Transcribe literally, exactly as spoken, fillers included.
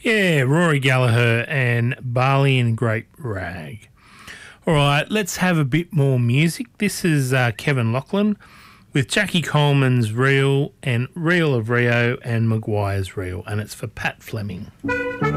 Yeah, Rory Gallagher and Barley and Grape Rag. All right, let's have a bit more music. This is uh, Kevin Lachlan with Jackie Coleman's Reel and Reel of Rio and Maguire's Reel, and it's for Pat Fleming.